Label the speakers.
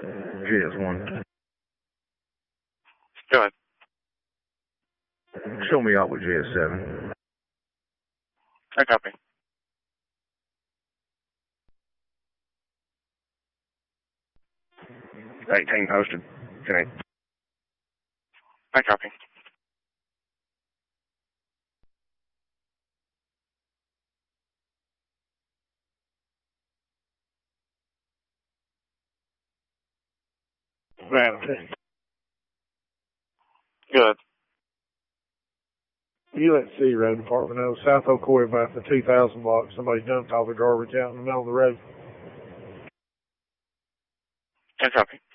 Speaker 1: GS1.
Speaker 2: Go ahead.
Speaker 1: Show me out with GS7.
Speaker 2: I copy.
Speaker 1: Team posted. Okay.
Speaker 2: I copy.
Speaker 1: Vanity.
Speaker 2: Good.
Speaker 3: UNC Road Department know South Ocoee about the 2000 block. Somebody dumped all the garbage out in the middle of the road.
Speaker 2: I copy.